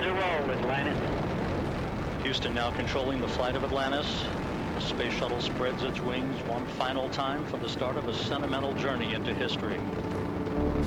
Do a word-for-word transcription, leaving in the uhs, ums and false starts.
to roll, Atlantis. Houston now controlling the flight of Atlantis. The space shuttle spreads its wings one final time for the start of a sentimental journey into history.